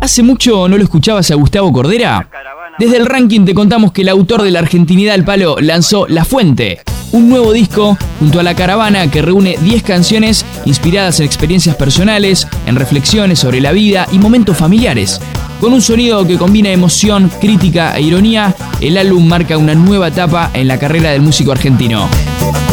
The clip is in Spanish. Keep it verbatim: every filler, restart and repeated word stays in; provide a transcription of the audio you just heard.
¿Hace mucho no lo escuchabas a Gustavo Cordera? Desde el ranking te contamos que el autor de La Argentinidad al Palo lanzó La Fuente, un nuevo disco junto a La Caravana que reúne diez canciones inspiradas en experiencias personales, en reflexiones sobre la vida y momentos familiares. Con un sonido que combina emoción, crítica e ironía, el álbum marca una nueva etapa en la carrera del músico argentino.